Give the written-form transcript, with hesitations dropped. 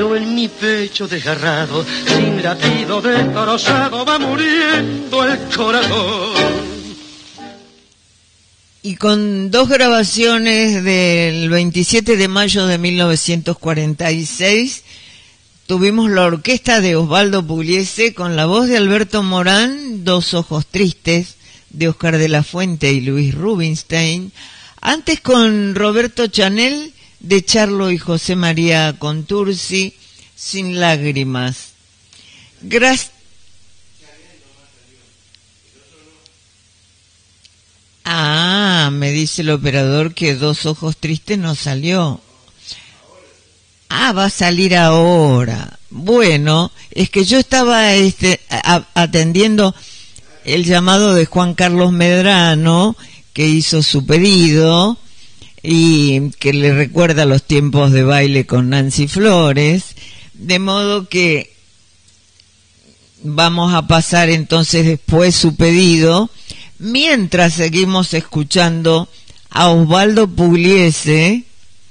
pero en mi pecho desgarrado, sin latido destrozado, va muriendo el corazón. Y con dos grabaciones del 27 de mayo de 1946, tuvimos la orquesta de Osvaldo Pugliese con la voz de Alberto Morán, Dos ojos tristes, de Oscar de la Fuente y Luis Rubinstein, antes con Roberto Chanel, de Charlo y José María Contursi, Sin lágrimas. Me dice el operador que Dos ojos tristes no salió. Va a salir ahora. Bueno, es que yo estaba atendiendo el llamado de Juan Carlos Medrano, que hizo su pedido y que le recuerda los tiempos de baile con Nancy Flores, de modo que vamos a pasar entonces después su pedido, mientras seguimos escuchando a Osvaldo Pugliese